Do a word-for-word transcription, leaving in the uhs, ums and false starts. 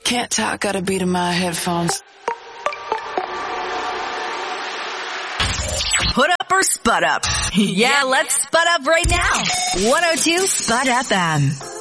Can't talk, got a beat in my headphones. Put up or spud up? Yeah, let's spud up right now. one oh two Spud F M.